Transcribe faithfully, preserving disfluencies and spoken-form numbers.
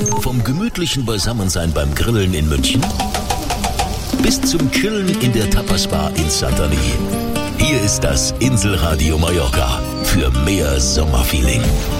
Vom gemütlichen Beisammensein beim Grillen in München bis zum Chillen in der Tapas-Bar in Santorini. Hier ist das Inselradio Mallorca für mehr Sommerfeeling.